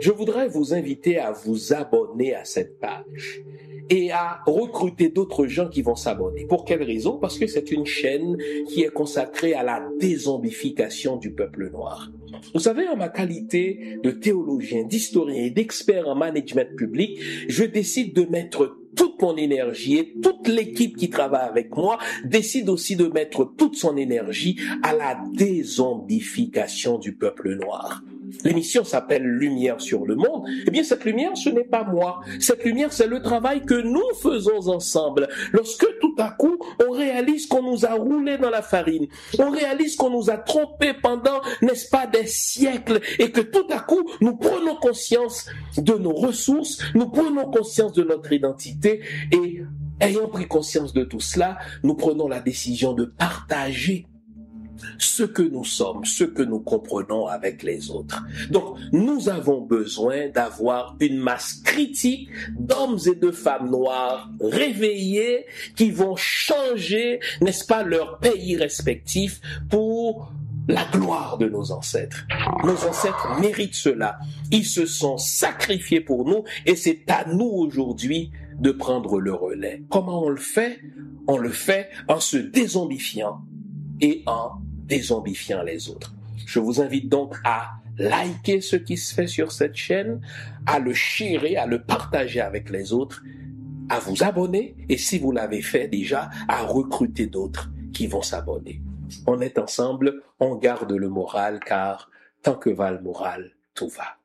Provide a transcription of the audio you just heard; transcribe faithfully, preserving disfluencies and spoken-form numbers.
je voudrais vous inviter à vous abonner à cette page et à recruter d'autres gens qui vont s'abonner. Pour quelle raison? Parce que c'est une chaîne qui est consacrée à la dézombification du peuple noir. Vous savez, en ma qualité de théologien, d'historien et d'expert en management public, je décide de mettre toute mon énergie et toute l'équipe qui travaille avec moi décide aussi de mettre toute son énergie à la dézombification du peuple noir. L'émission s'appelle Lumière sur le monde. Eh bien, cette lumière, ce n'est pas moi. Cette lumière, c'est le travail que nous faisons ensemble. Lorsque tout à coup, on réalise qu'on nous a roulé dans la farine, on réalise qu'on nous a trompés pendant, n'est-ce pas, des siècles, et que tout à coup, nous prenons conscience de nos ressources, nous prenons conscience de notre identité, et ayant pris conscience de tout cela, nous prenons la décision de partager ce que nous sommes, ce que nous comprenons avec les autres. Donc, nous avons besoin d'avoir une masse critique d'hommes et de femmes noirs réveillés qui vont changer, n'est-ce pas, leur pays respectif pour la gloire de nos ancêtres. Nos ancêtres méritent cela. Ils se sont sacrifiés pour nous et c'est à nous aujourd'hui de prendre le relais. Comment on le fait? On le fait en se dézombifiant et en dézombifiant les autres. Je vous invite donc à liker ce qui se fait sur cette chaîne, à le sharer, à le partager avec les autres, à vous abonner et si vous l'avez fait déjà, à recruter d'autres qui vont s'abonner. On est ensemble, on garde le moral car tant que va le moral, tout va.